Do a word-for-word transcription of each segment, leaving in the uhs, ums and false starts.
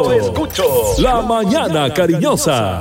Escucho La Mañana Cariñosa.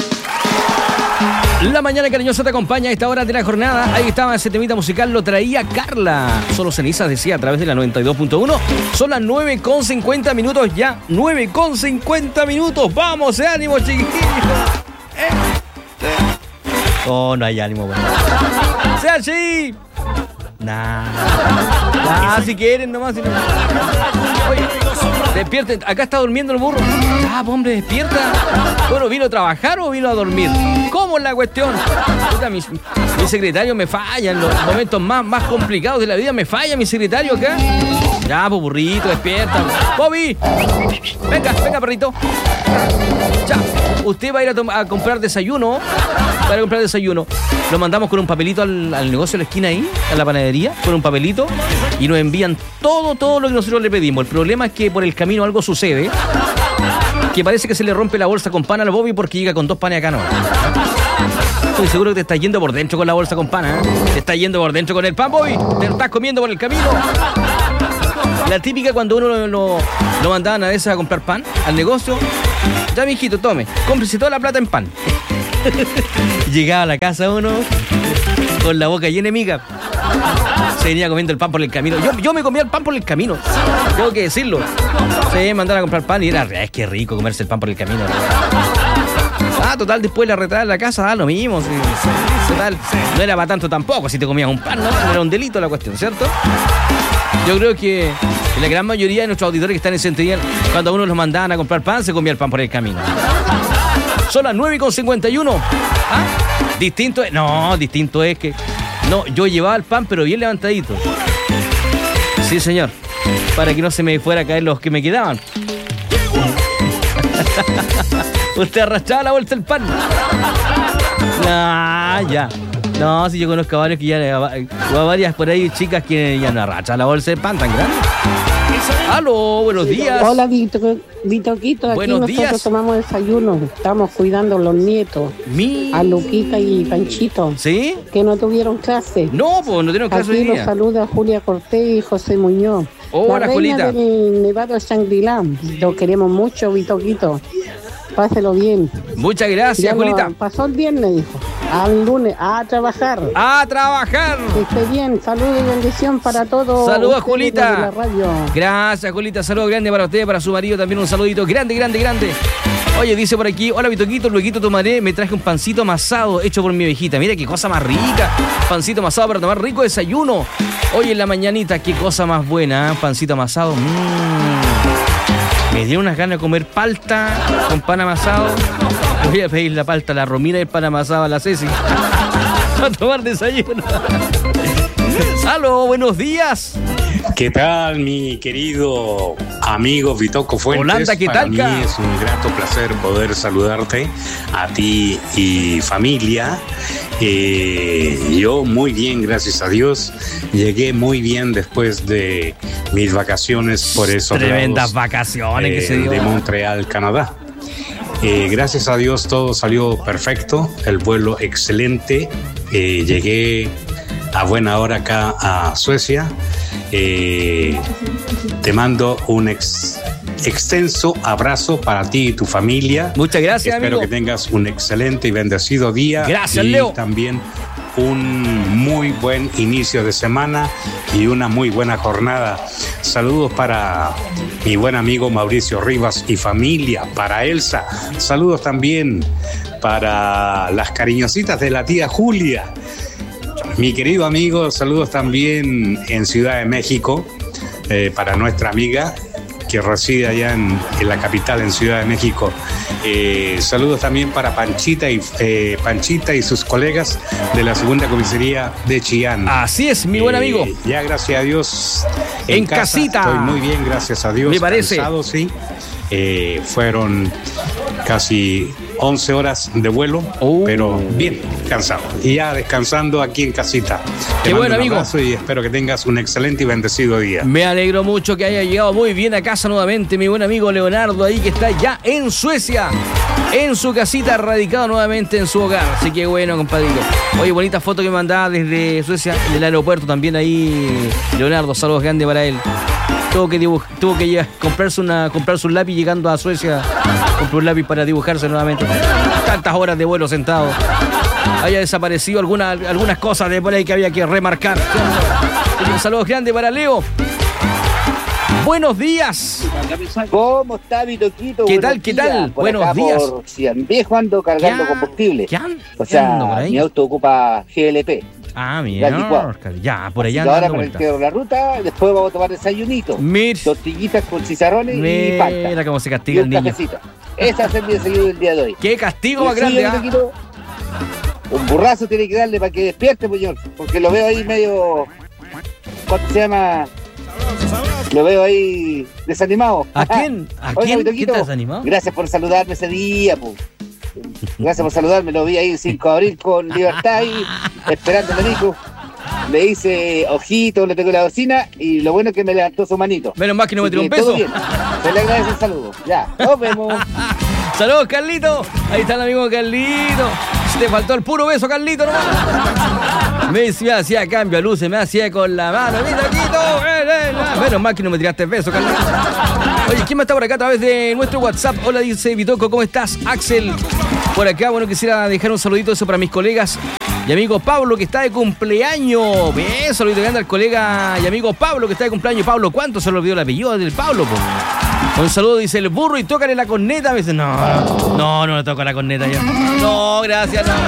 La Mañana Cariñosa te acompaña a esta hora de la jornada. Ahí estaba ese temita musical, lo traía Carla. Solo cenizas, decía, a través de la noventa y dos punto uno. Son las nueve con cincuenta minutos ya. nueve con cincuenta minutos. Vamos, eh, ánimo, chiquillos. Eh, eh. Oh, no hay ánimo, bueno. ¡Sea así! Nah. Nah, si quieren nomás. Si no... Oye, despierten. Acá está durmiendo el burro. Ah, hombre, despierta. Bueno, ¿vino a trabajar o vino a dormir? ¿Cómo es la cuestión? Puta, mi, mi secretario me falla en los momentos más, más complicados de la vida. Me falla mi secretario acá. Ya, pues, burrito, despierta. Bobby, venga, venga, perrito. Ya, usted va a ir a, tom- a comprar desayuno. Va a ir a comprar desayuno. Lo mandamos con un papelito al, al negocio de la esquina ahí, a la panadería, con un papelito. Y nos envían todo, todo lo que nosotros le pedimos. El problema es que por el camino algo sucede. Que parece que se le rompe la bolsa con pan al Bobby porque llega con dos panes acá, ¿no? Estoy seguro que te estás yendo por dentro con la bolsa con pan, ¿eh? Te estás yendo por dentro con el pan, Bobby. Te lo estás comiendo por el camino. La típica cuando uno lo, lo, lo mandaban a veces a comprar pan al negocio. Ya, mijito, tome, cómprese toda la plata en pan. Llegaba a la casa uno con la boca llena de miga. Se venía comiendo el pan por el camino. Yo, yo me comía el pan por el camino. Tengo que decirlo. Se mandaron a comprar pan y era, es que rico comerse el pan por el camino. Ah, total, después de la retada en la casa, ah, lo mismo. Sí, sí, total, no era para tanto tampoco si te comías un pan, ¿no? No era un delito la cuestión, ¿cierto? Yo creo que la gran mayoría de nuestros auditores que están en Centennial, cuando a uno los mandaban a comprar pan, se comía el pan por el camino. Son las nueve con cincuenta y uno. ¿Ah? Distinto es... No, distinto es que... No, yo llevaba el pan, pero bien levantadito. Sí, señor. Para que no se me fuera a caer los que me quedaban. Usted arrastraba la bolsa del pan. Ah, ya. No, si yo conozco a varios que ya... A varias por ahí chicas que ya no arrastran la bolsa de pan tan grande. Aló, buenos días. Hola, Vito, Vitoquito. Aquí buenos nosotros días. tomamos desayuno. Estamos cuidando a los nietos. Mi... A Luquita y Panchito. ¿Sí? Que no tuvieron clase. No, pues no tuvieron clase hoy Aquí los día. saluda Julia Cortés y José Muñoz. Hola, la reina Julita. del Nevado Shangri-La. Lo queremos mucho, Vitoquito. Páselo bien. Muchas gracias, Ya lo- Julita. pasó el viernes, dijo. Al lunes, a trabajar. ¡A trabajar! Que esté bien. Salud y bendición para todos. Saludos, ustedes Julita. de la radio. Gracias, Julita. Saludos grande para usted, para su marido también un saludito grande, grande, grande. Oye, dice por aquí, hola Vitoquito, luego tomaré, me traje un pancito amasado hecho por mi viejita. Mira qué cosa más rica. Pancito amasado para tomar rico desayuno. Hoy en la mañanita, qué cosa más buena, ¿eh? Pancito amasado. Mmm. Me dio unas ganas de comer palta con pan amasado. Voy a pedir la palta, la romina y el pan amasado a la Ceci. A tomar desayuno. Aló, buenos días. ¿Qué tal, mi querido amigo Vitoco Fuentes? Holanda, ¿qué Para tal, mí ca? es un grato placer poder saludarte a ti y familia. Eh, yo muy bien, gracias a Dios. Llegué muy bien después de mis vacaciones por esos Tremendas lados, vacaciones que eh, se dio. de Montreal, Canadá. Eh, gracias a Dios todo salió perfecto, el vuelo excelente. Eh, llegué a buena hora acá a Suecia. Eh, te mando un ex, extenso abrazo para ti y tu familia. Muchas gracias, Espero amigo. que tengas un excelente y bendecido día. Gracias, y Leo. también un muy buen inicio de semana y una muy buena jornada. Saludos para mi buen amigo Mauricio Rivas y familia, para Elsa. Saludos también para las cariñositas de la tía Julia. Mi querido amigo, saludos también en Ciudad de México, eh, para nuestra amiga que reside allá en, en la capital, en Ciudad de México. Eh, saludos también para Panchita y, eh, Panchita y sus colegas de la segunda comisaría de Chillán. Así es, mi buen Eh, amigo. Ya, gracias a Dios. En casa casita. Estoy muy bien, gracias a Dios. Me parece. Cansado, sí. Eh, fueron casi once horas de vuelo, Oh. pero bien cansado. Y ya descansando aquí en casita. Te Qué mando bueno, un amigo. abrazo y espero que tengas un excelente y bendecido día. Me alegro mucho que haya llegado muy bien a casa nuevamente mi buen amigo Leonardo ahí que está ya en Suecia, en su casita, radicado nuevamente en su hogar. Así que bueno, compadrito. Oye, bonita foto que me mandaba desde Suecia, del aeropuerto también ahí, Leonardo, saludos grandes para él. Tuvo que dibuj- tuvo que ya- comprarse una comprarse un lápiz llegando a Suecia. Compró un lápiz para dibujarse nuevamente. Tantas horas de vuelo sentado. Haya desaparecido alguna, algunas cosas de por ahí que había que remarcar. Un saludo grande para Leo. Buenos días. ¿Cómo está mi toquito? ¿Qué Buenos tal? ¿Qué días. tal? Por Buenos acá días. Por Ciandiejo ando cargando ¿Qué? combustible. ¿Qué an- O qué ando por sea, ahí? mi auto ocupa G L P. Ah, Ya, licuado. mira. Ya, por allá Así que ahora dando me vueltas. entero la ruta, después vamos a tomar desayunito. Mir, Tortillitas con chicharrones y palta. mira cómo se Y castiga el un niño. cafecito. Ese va a ser mi desayuno del día de hoy. Qué castigo Y más sí, grande, mi ¿ah? toquito, un burrazo tiene que darle para que despierte, señor. Porque lo veo ahí medio... ¿Cuánto se llama? Lo veo ahí desanimado. ¿A quién? ¿A Oiga, quién? mi ¿Quién toquito, te desanimado? gracias por saludarme ese día, pues. Gracias por saludarme, lo vi ahí el cinco de abril con libertad y esperando al hijo. Le hice ojito, le toqué la bocina y lo bueno es que me levantó su manito. Menos mal que no me Así tiró un que todo peso. bien. Se le agradece el saludo. Ya, nos vemos. Saludos, Carlito. Ahí está el amigo Carlito. Te faltó el puro beso, Carlito, nomás. Me decía, hacía cambio a luces, me hacía con la mano. Mira, Quito. Eh, eh, eh. Menos mal que no me tiraste el beso, Carlito. Oye, ¿quién más está por acá a través de nuestro WhatsApp? Hola, dice Vitoco, ¿cómo estás? Axel, por acá. Bueno, quisiera dejar un saludito eso para mis colegas y amigo Pablo, que está de cumpleaños. Bien, saludito grande al colega y amigo Pablo, que está de cumpleaños. Pablo, ¿cuánto se le olvidó el apellido del Pablo, po? Un saludo, dice el burro, y tócale la corneta. Me dice, no, no, no le toco la corneta yo. No, gracias, no.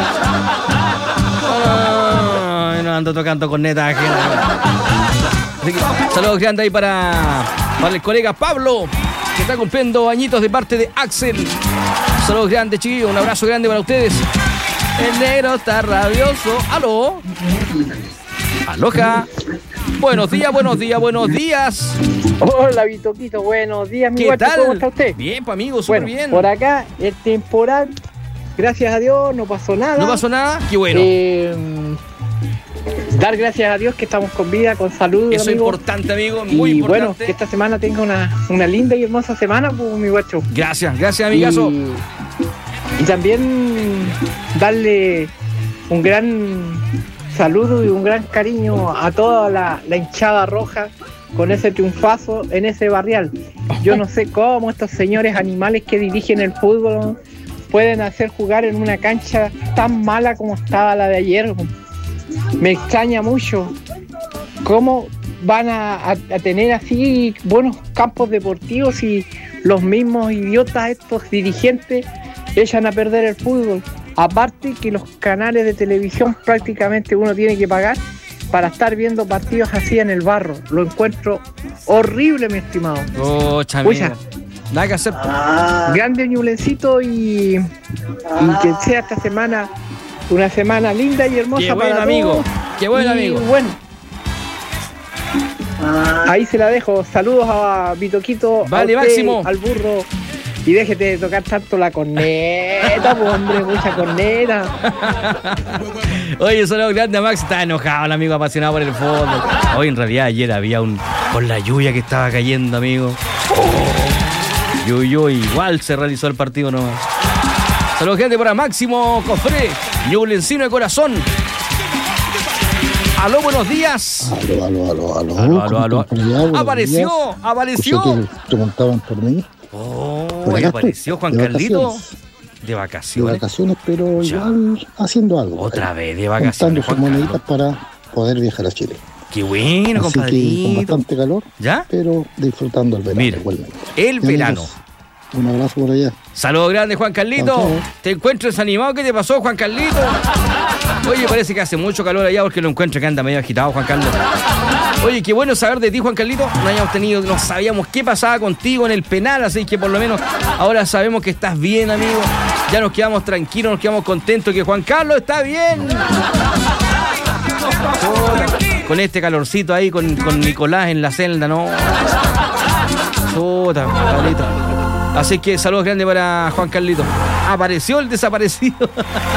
No, no ando tocando corneta ajena. Así que, saludos grandes ahí para, para el colega Pablo, que está cumpliendo añitos de parte de Axel. Saludos grandes, chiquillos, un abrazo grande para ustedes. El negro está rabioso. ¿Aló? Aloha. Buenos días, buenos días, buenos días. Hola, Vitoquito, buenos días, mi ¿Qué guacho, tal? ¿cómo está usted? Bien, pues amigo, súper Bueno, bien. por acá, el temporal, gracias a Dios, no pasó nada. ¿No pasó nada? Qué bueno. Eh, dar gracias a Dios que estamos con vida, con salud, Eso es amigo. importante, amigo, muy y importante. bueno, que esta semana tenga una, una linda y hermosa semana, pues, mi guacho. Gracias, gracias, amigazo. Y, y también darle un gran saludo y un gran cariño a toda la, la hinchada roja con ese triunfazo en ese barrial. Yo no sé cómo estos señores animales que dirigen el fútbol pueden hacer jugar en una cancha tan mala como estaba la de ayer. Me extraña mucho cómo van a, a, a tener así buenos campos deportivos y los mismos idiotas, estos dirigentes, echan a perder el fútbol. Aparte que los canales de televisión prácticamente uno tiene que pagar para estar viendo partidos así en el barro. Lo encuentro horrible, mi estimado. Oh, chamigo. Pucha. Nada que hacer. Grande Ñublencito y, y que sea esta semana una semana linda y hermosa. Qué buen para amigo. todos. Qué buen Y amigo. bueno, ahí se la dejo. Saludos a Vitoquito, Vale, a usted, Máximo. al burro. Y déjete de tocar tanto la corneta, pues, hombre, mucha corneta. Oye, saludos grande a Max. Está enojado el amigo apasionado por el fútbol. Hoy en realidad ayer había un... Con la lluvia que estaba cayendo, amigo. Oh. Yuyo, igual se realizó el partido nomás. Saludos grande para Máximo Cofré, Ñublencino de corazón. Aló, buenos días. Aló, aló, aló, aló. Aló, aló, aló. ¿Cómo están por allá? Buenos Apareció, días. apareció. Escuché que preguntaban por mí. Oh, Por y acá apareció estoy, Juan de Carlito. vacaciones. De De vacaciones. vacaciones, pero Ya. igual haciendo algo. Otra vez de Juntando vacaciones, sus Juan moneditas Carlos. para poder viajar a Chile. Qué bueno, Así que con compadrito. bastante calor, ¿Ya? pero disfrutando el verano Mira, igualmente. el Ya, verano. amigos, un abrazo por allá. Saludos grandes, Juan Carlito. Chao, chao. ¿Te encuentras desanimado? ¿Qué te pasó, Juan Carlito? Oye, parece que hace mucho calor allá porque lo encuentro que anda medio agitado, Juan Carlos. Oye, qué bueno saber de ti, Juan Carlito. No hayamos tenido, no sabíamos qué pasaba contigo en el penal, así que por lo menos ahora sabemos que estás bien, amigo. Ya nos quedamos tranquilos, nos quedamos contentos que Juan Carlos está bien. Con este calorcito ahí, con, con Nicolás en la celda, ¿no? Puta, Carlito. Así que saludos grandes para Juan Carlito. Apareció el desaparecido.